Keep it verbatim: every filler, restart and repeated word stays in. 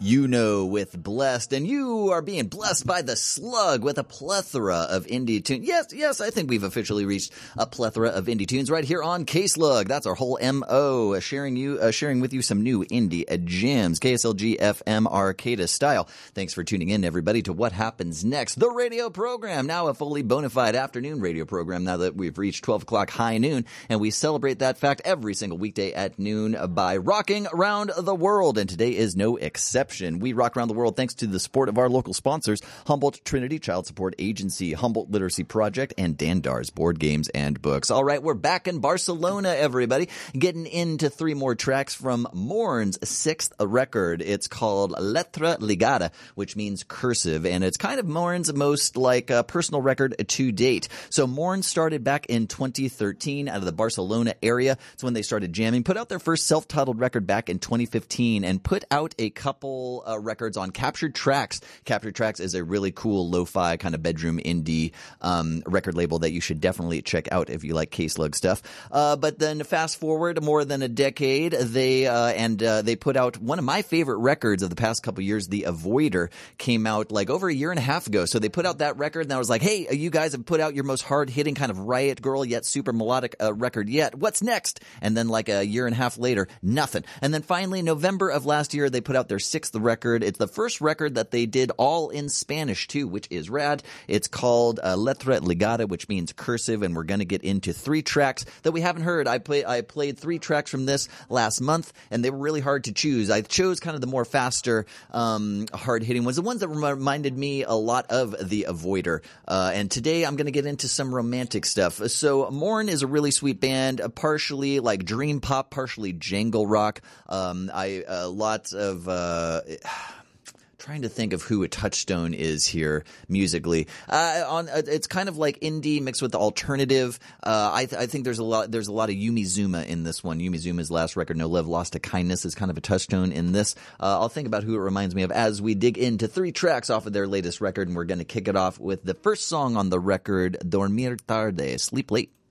You know, with Blessed, and you are being blessed by the Slug with a plethora of indie tunes. Yes, yes, I think we've officially reached a plethora of indie tunes right here on K-Slug. That's our whole M O, uh, sharing you, uh, sharing with you some new indie uh, gems. K S L G F M Arcata style. Thanks for tuning in, everybody, to What Happens Next, the radio program. Now a fully bona fide afternoon radio program now that we've reached twelve o'clock high noon, and we celebrate that fact every single weekday at noon by rocking around the world, and today is no exception. We rock around the world thanks to the support of our local sponsors, Humboldt Trinity Child Support Agency, Humboldt Literacy Project, and Dandar's Board Games and Books. All right, we're back in Barcelona, everybody, getting into three more tracks from Morn's sixth record. It's called Letra Ligada, which means cursive, and it's kind of Morn's most like uh, personal record to date. So Morn started back in twenty thirteen out of the Barcelona area. It's when they started jamming, put out their first self-titled record back in twenty fifteen, and put out a couple Uh, records on Captured Tracks. Captured Tracks is a really cool lo-fi kind of bedroom indie um, record label that you should definitely check out if you like K-Slug stuff. Uh, but then fast forward more than a decade, they uh, and uh, they put out one of my favorite records of the past couple years. The Avoider came out like over a year and a half ago. So they put out that record, and I was like, hey, you guys have put out your most hard-hitting kind of Riot Girl yet super melodic uh, record yet. What's next? And then like a year and a half later, nothing. And then finally, November of last year, they put out their sixth record. It's the first record that they did all in Spanish too, which is rad. It's called uh, Letra Ligada, which means cursive, and we're going to get into three tracks that we haven't heard. I play I played three tracks from this last month, and they were really hard to choose. I chose kind of the more faster, um, hard-hitting ones, the ones that reminded me a lot of the Avoider. Uh, and today I'm going to get into some romantic stuff. So Morn is a really sweet band, uh, partially like dream pop, partially jangle rock. Um, I uh, lots of uh, trying to think of who a Touchstone is here musically. Uh, on uh, it's kind of like indie mixed with alternative. Uh, I, th- I think there's a lot there's a lot of Yumi Zuma in this one. Yumi Zuma's last record, No Love Lost to Kindness, is kind of a Touchstone in this. Uh, I'll think about who it reminds me of as we dig into three tracks off of their latest record, and we're going to kick it off with the first song on the record, Dormir Tarde, Sleep Late.